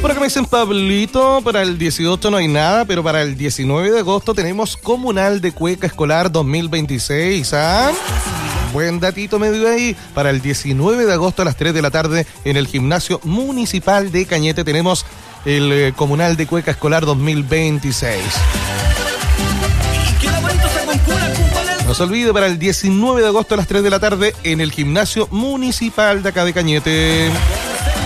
Por acá me dicen, Pablito, para el 18 no hay nada, pero para el 19 de agosto tenemos Comunal de Cueca Escolar 2026, ¿ah? Buen datito me dio ahí. Para el 19 de agosto a las 3 de la tarde en el Gimnasio Municipal de Cañete tenemos el Comunal de Cueca Escolar 2026. No se olvide, para el 19 de agosto a las 3 de la tarde en el Gimnasio Municipal de acá de Cañete.